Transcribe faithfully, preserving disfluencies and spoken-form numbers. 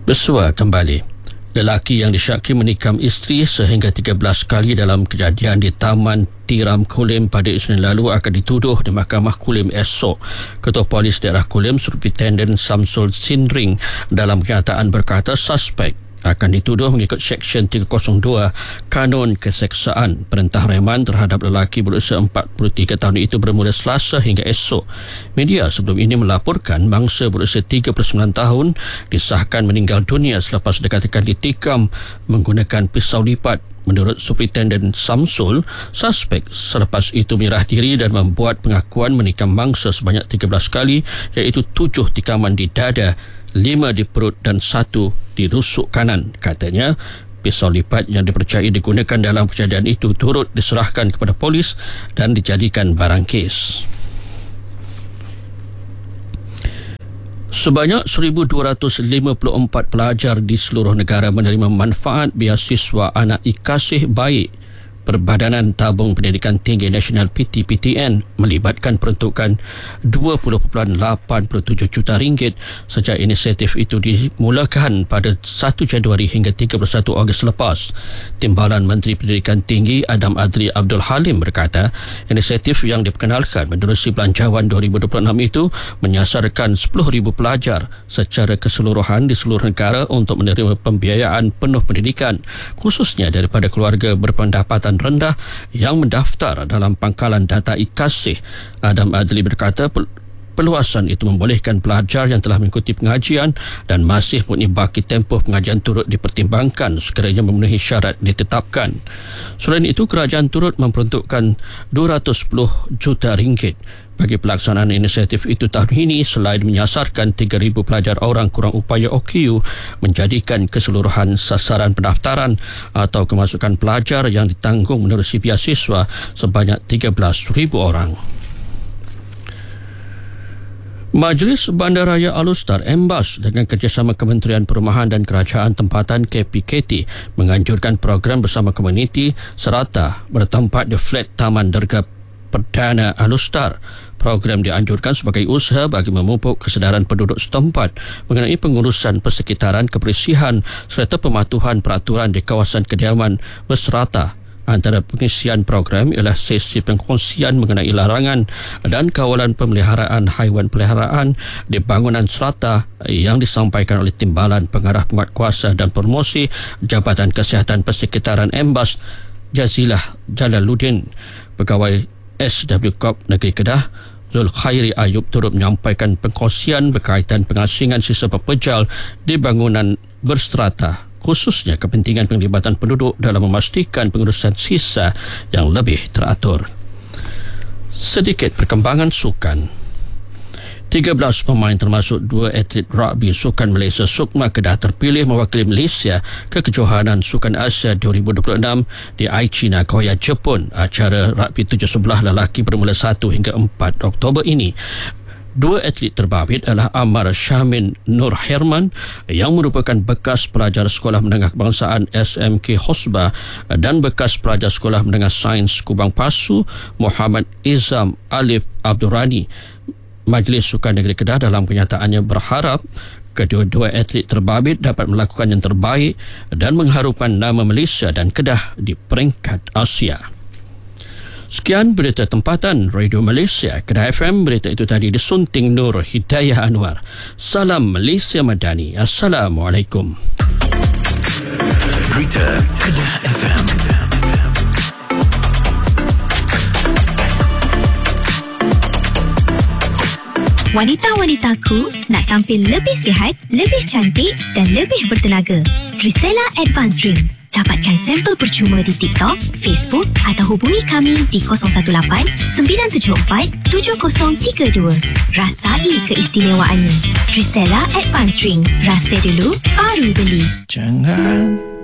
Bersua kembali. Lelaki yang disyaki menikam isteri sehingga tiga belas kali dalam kejadian di Taman Tiram Kulim pada Isnin lalu akan dituduh di Mahkamah Kulim esok. Ketua Polis Daerah Kulim, Superintendent Samsul Sindring, dalam kenyataan berkata suspek akan dituduh mengikut Seksyen tiga kosong dua Kanun Keseksaan. Perintah reman terhadap lelaki berusia empat puluh tiga tahun itu bermula Selasa hingga esok. Media sebelum ini melaporkan mangsa berusia tiga puluh sembilan tahun disahkan meninggal dunia selepas dikatakan ditikam menggunakan pisau lipat. Menurut Superintendent Samsul, suspek selepas itu menyerah diri dan membuat pengakuan menikam mangsa sebanyak tiga belas kali, iaitu tujuh tikaman di dada, lima di perut dan satu di rusuk kanan. Katanya, pisau lipat yang dipercayai digunakan dalam kejadian itu turut diserahkan kepada polis dan dijadikan barang kes. Sebanyak seribu dua ratus lima puluh empat pelajar di seluruh negara menerima manfaat beasiswa Anak Ikasih Baik Perbadanan Tabung Pendidikan Tinggi Nasional P T P T N melibatkan peruntukan dua puluh perpuluhan lapan tujuh juta ringgit sejak inisiatif itu dimulakan pada satu Januari hingga tiga puluh satu Ogos lepas. Timbalan Menteri Pendidikan Tinggi Adam Adli Abdul Halim berkata, inisiatif yang diperkenalkan menerusi Belanjawan dua ribu dua puluh enam itu menyasarkan sepuluh ribu pelajar secara keseluruhan di seluruh negara untuk menerima pembiayaan penuh pendidikan, khususnya daripada keluarga berpendapatan rendah yang mendaftar dalam pangkalan data Ikasih. Adam Adli berkata perluasan itu membolehkan pelajar yang telah mengikuti pengajian dan masih mempunyai baki tempoh pengajian turut dipertimbangkan sekiranya memenuhi syarat ditetapkan. Selain itu, kerajaan turut memperuntukkan dua ratus sepuluh juta ringgit bagi pelaksanaan inisiatif itu tahun ini selain menyasarkan tiga ribu pelajar orang kurang upaya O K U menjadikan keseluruhan sasaran pendaftaran atau kemasukan pelajar yang ditanggung menerusi beasiswa sebanyak tiga belas ribu orang. Majlis Bandaraya Alustar M B A S dengan kerjasama Kementerian Perumahan dan Kerajaan Tempatan K P K T menganjurkan program bersama komuniti serata bertempat di flat Taman Derga Perdana Alustar. Program dianjurkan sebagai usaha bagi memupuk kesedaran penduduk setempat mengenai pengurusan persekitaran, kebersihan serta pematuhan peraturan di kawasan kediaman berserata. Antara pengisian program ialah sesi pengkongsian mengenai larangan dan kawalan pemeliharaan haiwan peliharaan di bangunan serata yang disampaikan oleh Timbalan Pengarah Penguatkuasa dan Promosi Jabatan Kesihatan Persekitaran M B A S Jazilah Jalaluddin. Pegawai S W Corp Negeri Kedah Zul Khairi Ayub turut menyampaikan pengkongsian berkaitan pengasingan sisa pepejal di bangunan berstrata, khususnya kepentingan penglibatan penduduk dalam memastikan pengurusan sisa yang lebih teratur. Sedikit perkembangan sukan. tiga belas pemain termasuk dua atlet rugby Sukan Malaysia Sukma Kedah terpilih mewakili Malaysia ke Kejohanan Sukan Asia dua ribu dua puluh enam di Aichi, Nagoya, Jepun. Acara rugby tujuh sebelah lelaki bermula satu hingga empat Oktober ini. Dua atlet terbabit adalah Amar Syamin Nur Herman yang merupakan bekas pelajar Sekolah Menengah Kebangsaan S M K Hosba dan bekas pelajar Sekolah Menengah Sains Kubang Pasu Muhammad Izam Alif Abdurrani. Majlis Sukan Negeri Kedah dalam kenyataannya berharap kedua-dua atlet terbabit dapat melakukan yang terbaik dan mengharumkan nama Malaysia dan Kedah di peringkat Asia. Sekian berita tempatan Radio Malaysia Kedah F M. Berita itu tadi disunting Nur Hidayah Anwar. Salam Malaysia Madani. Assalamualaikum. Berita Kedah F M. Wanita-wanitaku nak tampil lebih sihat, lebih cantik dan lebih bertenaga. Trisella Advanced Drink. Dapatkan sampel percuma di TikTok, Facebook atau hubungi kami di kosong satu lapan sembilan tujuh empat tujuh kosong tiga dua. Rasai keistimewaannya. Trisella Advanced Drink. Rasa dulu, baru beli. Jangan